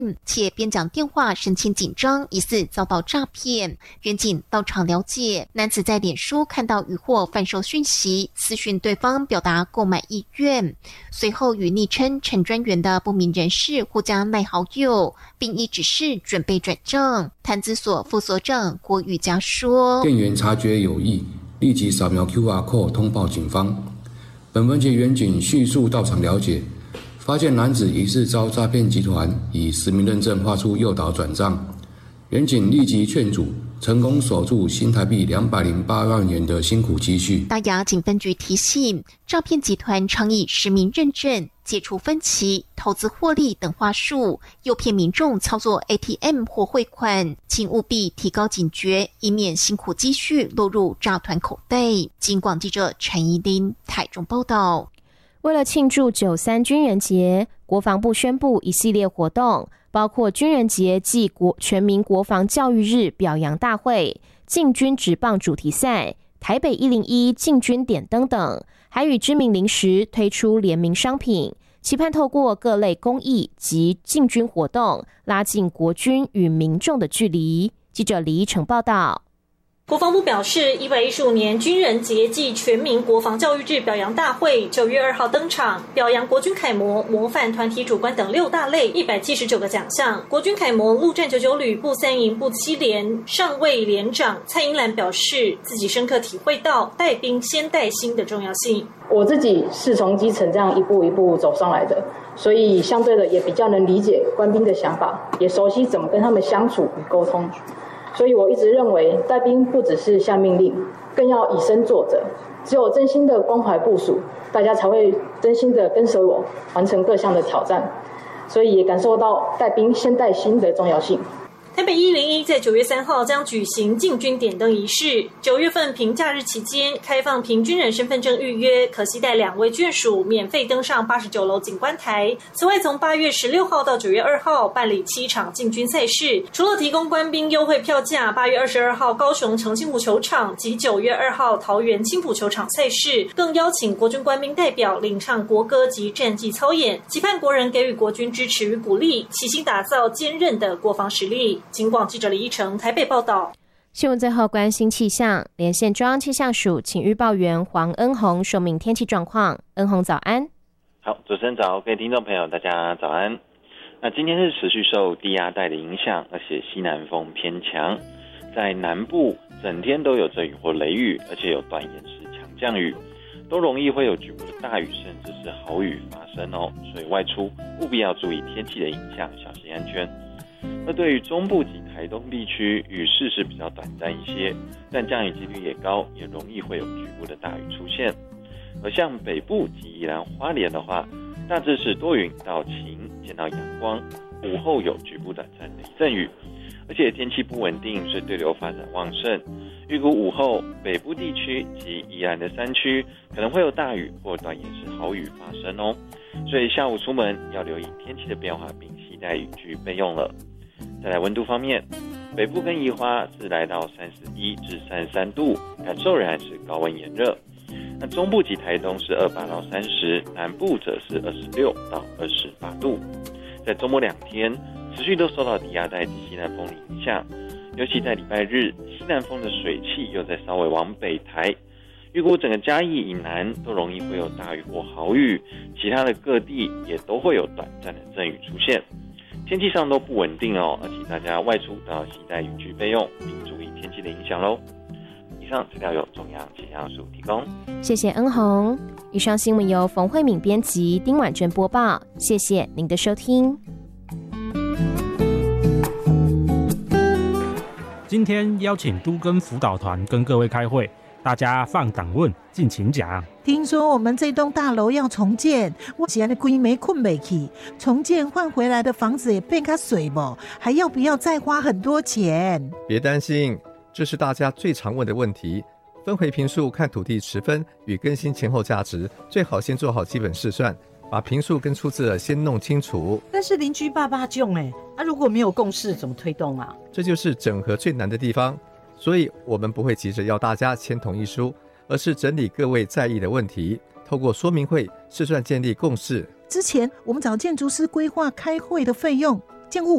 且边讲电话神情紧张，疑似遭到诈骗。员警到场了解，男子在脸书看到渔获贩售讯息，私讯对方表达购买意愿，随后与昵称陈专员的不明人士互加赖好友，并依指示准备转账。潭子所副所长郭玉佳说， 店员察觉有异，立即扫描 QR code 通报警方。本分局员警迅速到场了解，发现男子疑似遭诈骗集团以实名认证画出诱导转账，员警立即劝阻，成功守住新台币208万元的辛苦积蓄。 大雅警分局提醒，诈骗集团常以实名认证、解除分歧、投资获利等话术，诱骗民众操作 ATM 或汇款，请务必提高警觉，以免辛苦积蓄落入诈团口袋。警广记者陈怡琳台中报道。 为了庆祝93军人节，国防部宣布一系列活动，包括军人节暨全民国防教育日表扬大会、进军职棒主题赛、台北101进军点灯等，还与知名零食推出联名商品，期盼透过各类公益及进军活动，拉近国军与民众的距离。记者李依成报道。 国防部表示，115年军人节暨全民国防教育日表扬大会9月2号登场，表扬国军楷模、模范团体主官等6大类179个奖项。国军楷模陆战99旅步3营步7连上尉连长蔡英兰表示，自己深刻体会到带兵先带心的重要性。 我自己是从基层这样一步一步走上来的，所以相对的也比较能理解官兵的想法，也熟悉怎么跟他们相处与沟通。所以我一直认为，带兵不只是下命令，更要以身作则。只有真心的关怀部属，大家才会真心的跟随我，完成各项的挑战。所以也感受到带兵先带心的重要性。 台北101在9月3号将举行进军点灯仪式。9月份平假日期间，开放凭军人身份证预约，可携带2位眷属免费登上89楼景观台。此外，从8月16号到9月2号办理7场进军赛事，除了提供官兵优惠票价，8月22号高雄澄清湖球场及9月2号桃园青埔球场赛事，更邀请国军官兵代表领唱国歌及战绩操演，期盼国人给予国军支持与鼓励，齐心打造坚韧的国防实力。警广记者李依成台北报道。 新闻最后关心气象，连线中央气象署请预报员黄恩宏说明天气状况。恩宏早安。 好，主持人早，各位听众朋友大家早安。那今天是持续受低压带的影响，而且西南风偏强，在南部整天都有阵雨或雷雨，而且有短延时强降雨，都容易会有局部的大雨甚至是豪雨发生哦，所以外出务必要注意天气的影响，小心安全。那对于中部及台东地区，雨势是比较短暂一些，但降雨几率也高，也容易会有局部的大雨出现。而像北部及宜兰花莲的话，大致是多云到晴，见到阳光，午后有局部短暂的阵雨，而且天气不稳定，所以对流发展旺盛。预估午后北部地区及宜兰的山区可能会有大雨或短延时豪雨发生哦，所以下午出门要留意天气的变化，并携带雨具备用了。再来温度方面，北部跟宜花是来到31至33度，感受仍然是高温炎热。那中部及台东是28到30，南部则是26到28度。在周末2天，持续都受到低压带及西南风的影响，尤其在礼拜日，西南风的水汽又在稍微往北抬。预估整个嘉义以南都容易会有大雨或豪雨，其他的各地也都会有短暂的阵雨出现。天气上都不稳定哦，而请大家外出都要携带雨具备用，并注意天气的影响咯。以上资料由中央气象署提供。 谢谢恩宏。以上新闻由冯慧敏编辑，丁婉珍播报。谢谢您的收听。 今天邀请都更辅导团跟各位开会，大家放胆问，尽情讲。 听说我们这栋大楼要重建，我现在规没困不起，重建换回来的房子也变较水不，还要不要再花很多钱？ 别担心，这是大家最常问的问题。分回坪数看土地持分与更新前后价值，最好先做好基本试算，把坪数跟出资额先弄清楚。 但是邻居爸爸囧如果没有共识怎么推动啊？ 这就是整合最难的地方，所以我们不会急着要大家签同意书，而是整理各位在意的问题，透过说明会试算建立共识。 之前我们找建筑师规划开会的费用，建物